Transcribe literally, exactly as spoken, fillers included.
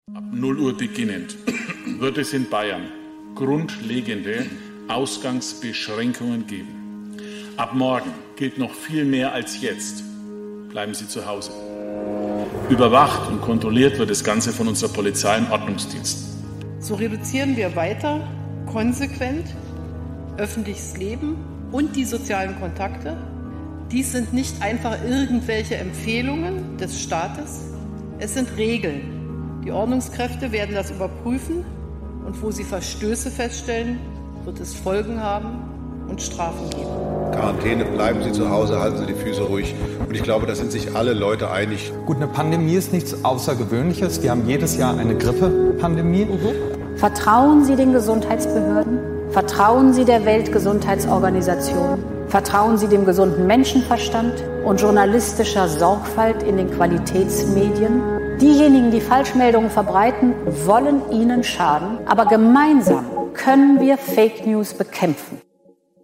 Ab null Uhr beginnend wird es in Bayern grundlegende Ausgangsbeschränkungen geben. Ab morgen gilt noch viel mehr als jetzt. Bleiben Sie zu Hause. Überwacht und kontrolliert wird das Ganze von unserer Polizei und Ordnungsdienst. So reduzieren wir weiter konsequent öffentliches Leben und die sozialen Kontakte. Dies sind nicht einfach irgendwelche Empfehlungen des Staates, es sind Regeln. Die Ordnungskräfte werden das überprüfen und wo sie Verstöße feststellen, wird es Folgen haben und Strafen geben. Quarantäne, bleiben Sie zu Hause, halten Sie die Füße ruhig. Und ich glaube, da sind sich alle Leute einig. Gut, eine Pandemie ist nichts Außergewöhnliches. Wir haben jedes Jahr eine Grippe-Pandemie. Mhm. Vertrauen Sie den Gesundheitsbehörden? Vertrauen Sie der Weltgesundheitsorganisation? Vertrauen Sie dem gesunden Menschenverstand und journalistischer Sorgfalt in den Qualitätsmedien? Diejenigen, die Falschmeldungen verbreiten, wollen Ihnen schaden. Aber gemeinsam können wir Fake News bekämpfen.